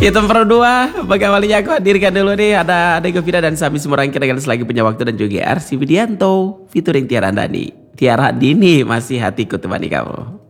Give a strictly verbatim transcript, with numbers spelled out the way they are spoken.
Item Pro dua, bagi awalnya aku hadirkan dulu nih. Ada Nego Vina dan Sami Semurangkir dengan selagi punya waktu, dan juga R C Widianto featuring Tiara Dani. Tiara Dini, masih hatiku temani kamu.